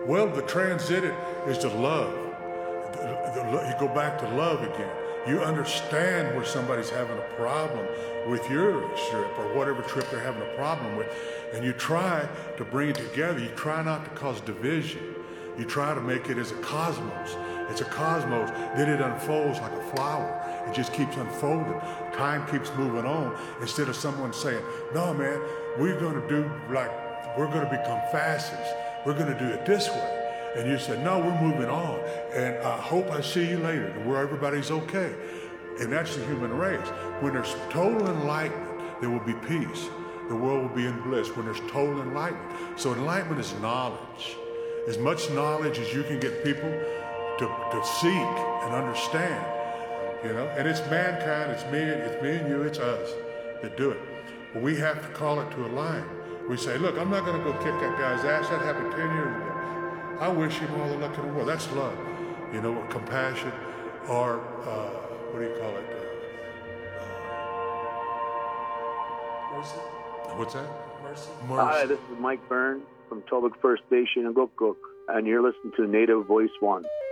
Well, the transited is to love. You go back to love again. You understand where somebody's having a problem with your trip or whatever trip they're having a problem with, and you try to bring it together. You try not to cause division. You try to make it as a cosmos. It's a cosmos. Then it unfolds like a flower. It just keeps unfolding. Time keeps moving on. Instead of someone saying, no, man, we're going to become fascists. We're going to do it this way. And you said, no, we're moving on. And I hope I see you later, where everybody's okay. And that's the human race. When there's total enlightenment, there will be peace. The world will be in bliss when there's total enlightenment. So enlightenment is knowledge. As much knowledge as you can get people to seek and understand, you know? And it's mankind, it's me and you, it's us that do it. But we have to call it to a line. We say, look, I'm not going to go kick that guy's ass. That happened 10 years ago. I wish him all the luck in the world. That's love. You know, compassion, or what do you call it? Mercy. What's that? Mercy. Hi, this is Mike Byrne from Tobic First Station in Gukguk, and you're listening to Native Voice One.